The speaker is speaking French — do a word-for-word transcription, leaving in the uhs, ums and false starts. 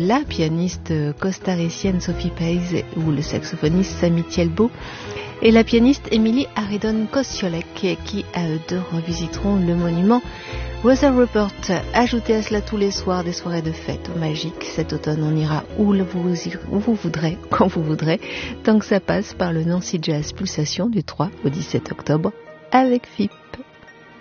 la pianiste costaricienne Sophie Pais ou le saxophoniste Sami Thielbo et la pianiste Émilie Aridon-Kosiolek qui, à eux deux, revisiteront le monument Rosa Rupert. Ajoutez à cela tous les soirs des soirées de fête magiques. Cet automne, on ira où vous, où vous voudrez, quand vous voudrez, tant que ça passe par le Nancy Jazz Pulsation du trois au dix-sept octobre avec F I P.